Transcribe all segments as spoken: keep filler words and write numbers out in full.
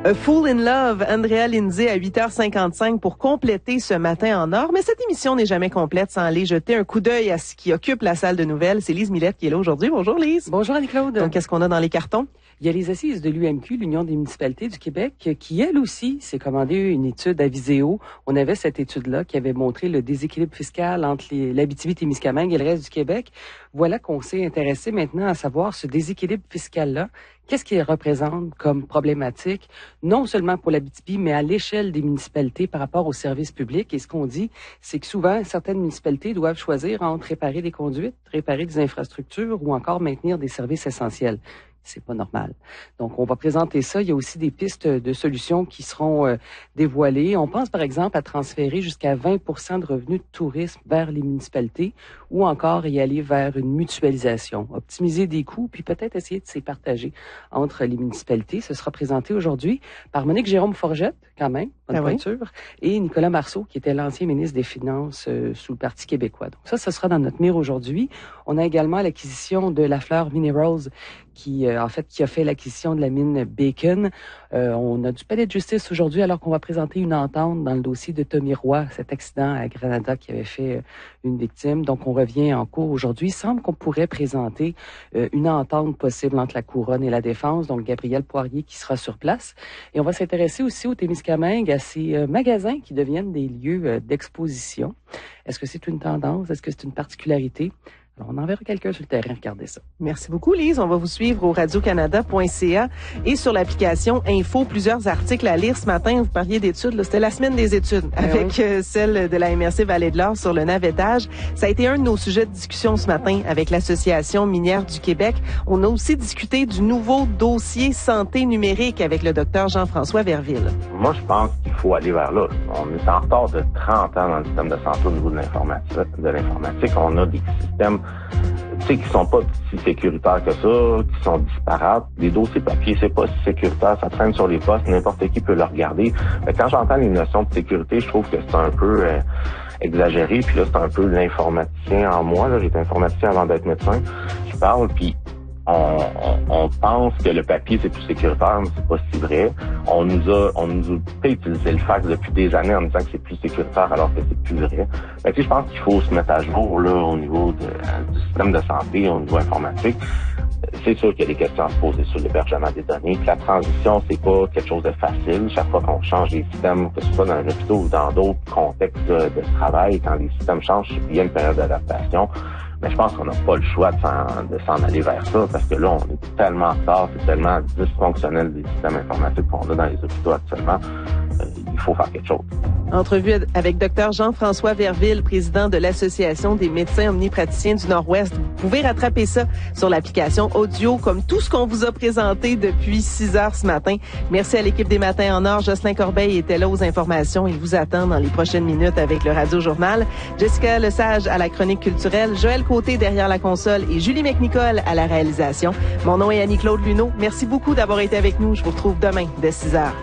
A Fool in Love, Andrea Lindsay à huit heures cinquante-cinq pour compléter ce matin en or. Mais cette émission n'est jamais complète sans aller jeter un coup d'œil à ce qui occupe la salle de nouvelles. C'est Lise Millette qui est là aujourd'hui. Bonjour Lise. Bonjour Annie-Claude. Donc, qu'est-ce qu'on a dans les cartons? Il y a les assises de l'U M Q, l'Union des municipalités du Québec, qui, elle aussi, s'est commandé une étude à Viséo. On avait cette étude-là qui avait montré le déséquilibre fiscal entre les, l'Abitibi-Témiscamingue et le reste du Québec. Voilà qu'on s'est intéressé maintenant à savoir ce déséquilibre fiscal-là. Qu'est-ce qu'il représente comme problématique, non seulement pour l'Abitibi, mais à l'échelle des municipalités par rapport aux services publics. Et ce qu'on dit, c'est que souvent, certaines municipalités doivent choisir entre réparer des conduites, réparer des infrastructures ou encore maintenir des services essentiels. C'est pas normal. Donc, on va présenter ça. Il y a aussi des pistes de solutions qui seront euh, dévoilées. On pense, par exemple, à transférer jusqu'à vingt pour cent de revenus de tourisme vers les municipalités ou encore y aller vers une mutualisation, optimiser des coûts, puis peut-être essayer de s'y partager entre les municipalités. Ce sera présenté aujourd'hui par Monique Jérôme-Forgette, quand même, bonne ah voiture, oui. Et Nicolas Marceau, qui était l'ancien ministre des Finances euh, sous le Parti québécois. Donc ça, ce sera dans notre mire aujourd'hui. On a également l'acquisition de la Fleur Minerals, qui euh, en fait qui a fait l'acquisition de la mine Bacon. Euh, on a du palais de justice aujourd'hui alors qu'on va présenter une entente dans le dossier de Tommy Roy, cet accident à Granada qui avait fait euh, une victime. Donc on revient en cours aujourd'hui. Il semble qu'on pourrait présenter euh, une entente possible entre la Couronne et la Défense, donc Gabriel Poirier qui sera sur place. Et on va s'intéresser aussi au Témiscamingue, à ces euh, magasins qui deviennent des lieux euh, d'exposition. Est-ce que c'est une tendance? Est-ce que c'est une particularité? Alors, on enverra quelqu'un sur le terrain regarder ça. Merci beaucoup, Lise. On va vous suivre au radio canada point c a et sur l'application Info. Plusieurs articles à lire ce matin. Vous parliez d'études. Là. C'était la semaine des études ah avec oui. euh, celle de la M R C Vallée de l'Or sur le navettage. Ça a été un de nos sujets de discussion ce matin avec l'Association minière du Québec. On a aussi discuté du nouveau dossier santé numérique avec le docteur Jean-François Verville. Moi, je pense qu'il faut aller vers là. On est en retard de trente ans dans le système de santé au niveau de l'informatique. De l'informatique. On a des systèmes tu sais, qui sont pas si sécuritaires que ça, qui sont disparates. Les dossiers papier, c'est pas si sécuritaire, ça traîne sur les postes, n'importe qui peut le regarder. Mais quand j'entends les notions de sécurité, je trouve que c'est un peu euh, exagéré. Puis là, c'est un peu l'informaticien en moi. Là, j'étais informaticien avant d'être médecin. Je parle, puis on, on, on pense que le papier, c'est plus sécuritaire, mais c'est pas si vrai. On nous a, on nous a fait utiliser le fax depuis des années en disant que c'est plus sécuritaire alors que c'est plus vrai. Mais tu sais, je pense qu'il faut se mettre à jour, là, au niveau de, du système de santé, au niveau informatique. C'est sûr qu'il y a des questions à se poser sur l'hébergement des données. Puis la transition, c'est pas quelque chose de facile. Chaque fois qu'on change les systèmes, que ce soit dans un hôpital ou dans d'autres contextes de, de travail, quand les systèmes changent, il y a une période d'adaptation. Mais je pense qu'on n'a pas le choix de s'en, de s'en aller vers ça, parce que là, on est tellement en retard, c'est tellement dysfonctionnel des systèmes informatiques qu'on a dans les hôpitaux actuellement. Euh, il faut faire quelque chose. Entrevue avec docteur Jean-François Verville, président de l'Association des médecins omnipraticiens du Nord-Ouest. Vous pouvez rattraper ça sur l'application audio, comme tout ce qu'on vous a présenté depuis six heures ce matin. Merci à l'équipe des Matins en Or. Jocelyn Corbeil était là aux informations. Il vous attend dans les prochaines minutes avec le Radio Journal. Jessica Lesage à la chronique culturelle, Joël Côté derrière la console et Julie McNicol à la réalisation. Mon nom est Annie-Claude Luneau. Merci beaucoup d'avoir été avec nous. Je vous retrouve demain dès six heures.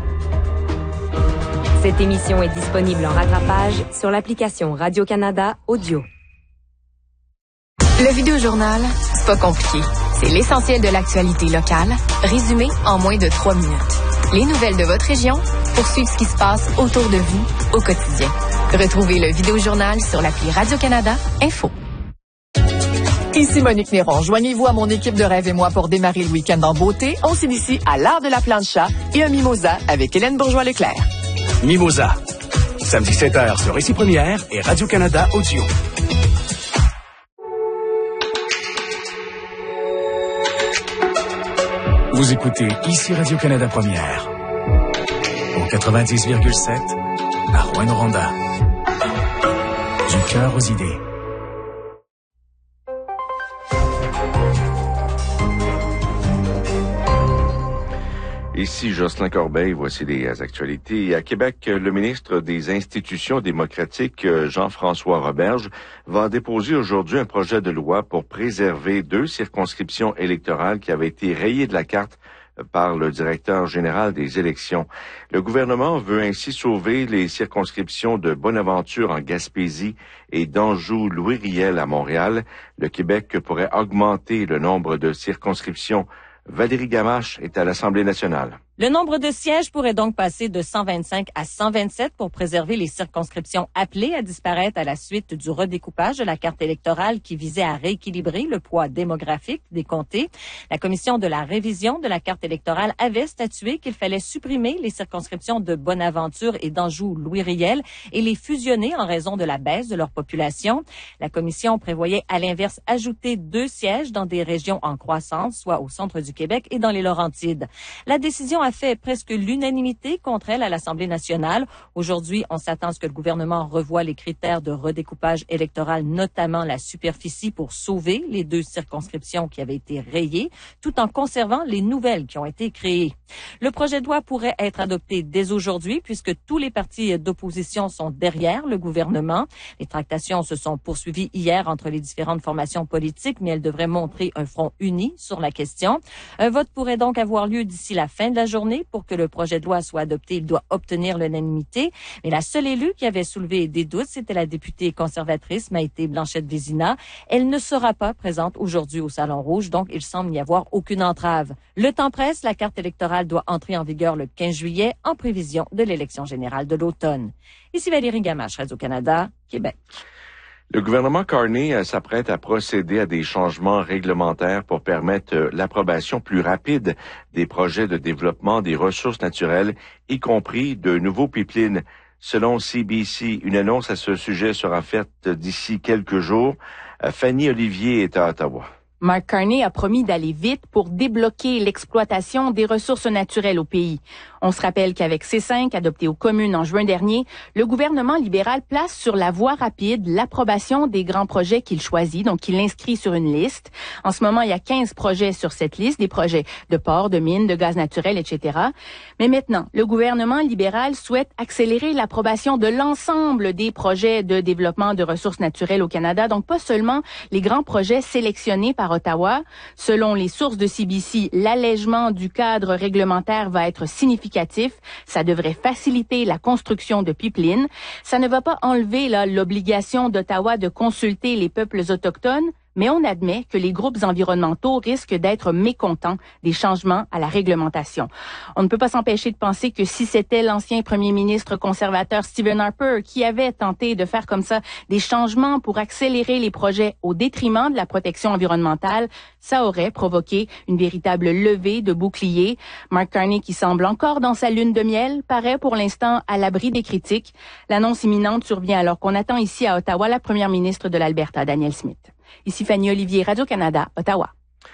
Cette émission est disponible en rattrapage sur l'application Radio-Canada Audio. Le Vidéojournal, c'est pas compliqué. C'est l'essentiel de l'actualité locale, résumé en moins de trois minutes. Les nouvelles de votre région pour suivre ce qui se passe autour de vous au quotidien. Retrouvez le Vidéojournal sur l'appli Radio-Canada Info. Ici Monique Néron. Joignez-vous à mon équipe de Rêve et moi pour démarrer le week-end en beauté. On s'initie à l'art de la plancha et un mimosa avec Hélène Bourgeois-Leclerc. Mimosa. Samedi sept heures sur Ici Première et Radio-Canada Audio. Vous écoutez Ici Radio-Canada Première. Au quatre-vingt-dix virgule sept à Rouyn-Noranda. Du cœur aux idées. Ici Jocelyn Corbeil, voici les actualités. À Québec, le ministre des Institutions démocratiques, Jean-François Roberge, va déposer aujourd'hui un projet de loi pour préserver deux circonscriptions électorales qui avaient été rayées de la carte par le directeur général des élections. Le gouvernement veut ainsi sauver les circonscriptions de Bonaventure en Gaspésie et d'Anjou-Louis-Riel à Montréal. Le Québec pourrait augmenter le nombre de circonscriptions. Valérie Gamache est à l'Assemblée nationale. Le nombre de sièges pourrait donc passer de cent vingt-cinq à cent vingt-sept pour préserver les circonscriptions appelées à disparaître à la suite du redécoupage de la carte électorale qui visait à rééquilibrer le poids démographique des comtés. La commission de la révision de la carte électorale avait statué qu'il fallait supprimer les circonscriptions de Bonaventure et d'Anjou-Louis-Riel et les fusionner en raison de la baisse de leur population. La commission prévoyait à l'inverse ajouter deux sièges dans des régions en croissance, soit au centre du Québec et dans les Laurentides. La décision a fait presque l'unanimité contre elle à l'Assemblée nationale. Aujourd'hui, on s'attend à ce que le gouvernement revoie les critères de redécoupage électoral, notamment la superficie, pour sauver les deux circonscriptions qui avaient été rayées, tout en conservant les nouvelles qui ont été créées. Le projet de loi pourrait être adopté dès aujourd'hui, puisque tous les partis d'opposition sont derrière le gouvernement. Les tractations se sont poursuivies hier entre les différentes formations politiques, mais elles devraient montrer un front uni sur la question. Un vote pourrait donc avoir lieu d'ici la fin de la journée. Pour que le projet de loi soit adopté, il doit obtenir l'unanimité. Mais la seule élue qui avait soulevé des doutes, c'était la députée conservatrice Maïté Blanchette-Vézina. Elle ne sera pas présente aujourd'hui au Salon Rouge, donc il semble n'y avoir aucune entrave. Le temps presse, la carte électorale doit entrer en vigueur le quinze juillet en prévision de l'élection générale de l'automne. Ici Valérie Gamache, Radio-Canada, Québec. Le gouvernement Carney s'apprête à procéder à des changements réglementaires pour permettre l'approbation plus rapide des projets de développement des ressources naturelles, y compris de nouveaux pipelines. Selon C B C, une annonce à ce sujet sera faite d'ici quelques jours. Fanny Olivier est à Ottawa. Mark Carney a promis d'aller vite pour débloquer l'exploitation des ressources naturelles au pays. On se rappelle qu'avec C cinq, adopté aux communes en juin dernier, le gouvernement libéral place sur la voie rapide l'approbation des grands projets qu'il choisit, donc il inscrit sur une liste. En ce moment, il y a quinze projets sur cette liste, des projets de ports, de mines, de gaz naturel, et cetera. Mais maintenant, le gouvernement libéral souhaite accélérer l'approbation de l'ensemble des projets de développement de ressources naturelles au Canada, donc pas seulement les grands projets sélectionnés par Ottawa. Selon les sources de C B C, l'allègement du cadre réglementaire va être significatif. Ça devrait faciliter la construction de pipelines. Ça ne va pas enlever là, l'obligation d'Ottawa de consulter les peuples autochtones, mais on admet que les groupes environnementaux risquent d'être mécontents des changements à la réglementation. On ne peut pas s'empêcher de penser que si c'était l'ancien premier ministre conservateur Stephen Harper qui avait tenté de faire comme ça des changements pour accélérer les projets au détriment de la protection environnementale, ça aurait provoqué une véritable levée de boucliers. Mark Carney, qui semble encore dans sa lune de miel, paraît pour l'instant à l'abri des critiques. L'annonce imminente survient alors qu'on attend ici à Ottawa la première ministre de l'Alberta, Danielle Smith. Ici Fanny Olivier, Radio-Canada, Ottawa.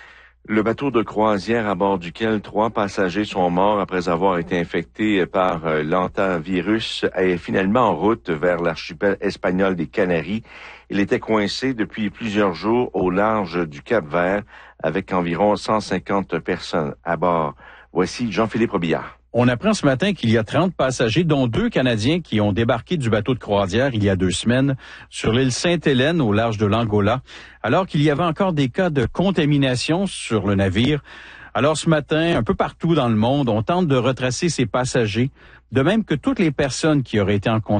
Le bateau de croisière à bord duquel trois passagers sont morts après avoir été infectés par euh, l'hantavirus est finalement en route vers l'archipel espagnol des Canaries. Il était coincé depuis plusieurs jours au large du Cap-Vert avec environ cent cinquante personnes à bord. Voici Jean-Philippe Robillard. On apprend ce matin qu'il y a trente passagers, dont deux Canadiens qui ont débarqué du bateau de croisière il y a deux semaines sur l'île Sainte-Hélène au large de l'Angola, alors qu'il y avait encore des cas de contamination sur le navire. Alors ce matin, un peu partout dans le monde, on tente de retracer ces passagers, de même que toutes les personnes qui auraient été en contact